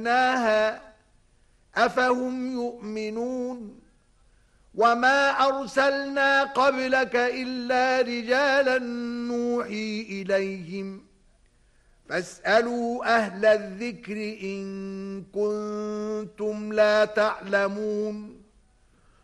ناها أفهم يؤمنون وما أرسلنا قبلك إلا رجالا نوحي إليهم فاسألوا أهل الذكر إن كنتم لا تعلمون